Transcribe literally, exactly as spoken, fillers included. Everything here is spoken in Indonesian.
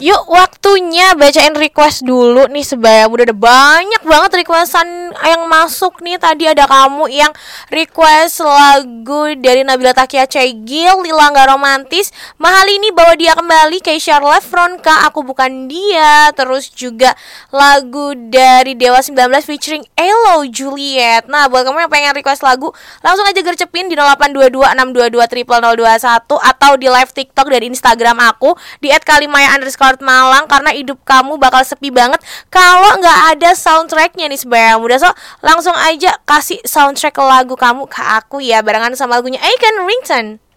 Yuk waktunya bacain request dulu nih sebaya. Udah ada banyak banget requestan yang masuk nih. Tadi ada kamu yang request lagu dari Nabila Takia Cegil, Lila Nggak Romantis, Mahal Ini Bawa Dia Kembali, Keisha Lefronka, Aku Bukan Dia. Terus juga lagu dari Dewa sembilan belas featuring Elo Juliet. Nah buat kamu yang pengen request lagu, langsung aja gercepin di nol delapan dua dua enam dua dua nol nol nol dua satu atau di live TikTok dari Instagram aku di et kalimaya underscore Malang, karena hidup kamu bakal sepi banget kalau nggak ada soundtracknya nih sebaya muda. So langsung aja kasih soundtrack lagu kamu ke aku ya, barengan sama lagunya Aiken Rington.